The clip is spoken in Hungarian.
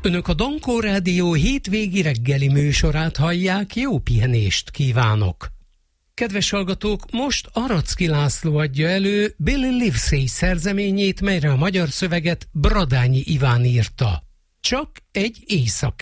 Önök a Dankó Rádió hétvégi reggeli műsorát hallják, jó pihenést kívánok! Kedves hallgatók, most Aracki László adja elő Billy Livesey szerzeményét, melyre a magyar szöveget Bradányi Iván írta. Csak egy éjszaka.